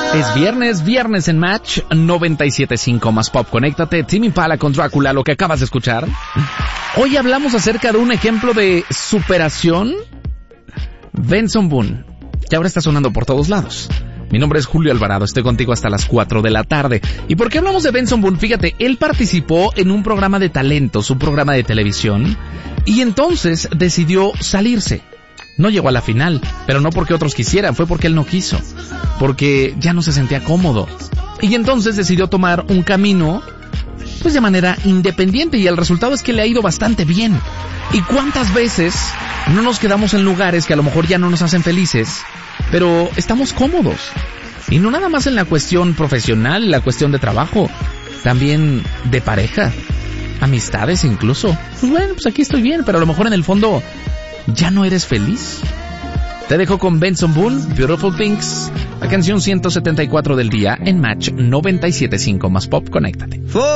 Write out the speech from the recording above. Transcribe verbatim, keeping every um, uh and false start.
Es viernes, viernes en Match noventa y siete punto cinco más Pop. Conéctate, Tame Impala con Drácula, lo que acabas de escuchar. Hoy hablamos acerca de un ejemplo de superación, Benson Boone, que ahora está sonando por todos lados. Mi nombre es Julio Alvarado, estoy contigo hasta las cuatro de la tarde. ¿Y por qué hablamos de Benson Boone? Fíjate, él participó en un programa de talentos, un programa de televisión, y entonces decidió salirse. No llegó a la final, pero no porque otros quisieran, fue porque él no quiso, porque ya no se sentía cómodo. Y entonces decidió tomar un camino, pues de manera independiente, y el resultado es que le ha ido bastante bien. ¿Y cuántas veces no nos quedamos en lugares que a lo mejor ya no nos hacen felices, pero estamos cómodos? Y no nada más en la cuestión profesional, en la cuestión de trabajo, también de pareja, amistades incluso. Pues bueno, pues aquí estoy bien, pero a lo mejor en el fondo ¿ya no eres feliz? Te dejo con Benson Boone, Beautiful Things, la canción ciento setenta y cuatro del día en Match noventa y siete punto cinco más Pop. Conéctate.